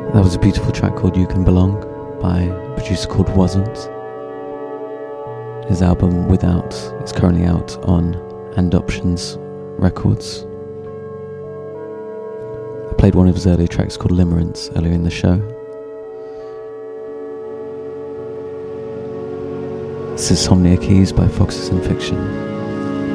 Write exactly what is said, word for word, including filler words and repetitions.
That was a beautiful track called You Can Belong by a producer called Wasn't. His album Without is currently out on And Options Records. I played one of his earlier tracks called Limerence earlier in the show. This is Somnia Keys by Foxes and Fiction.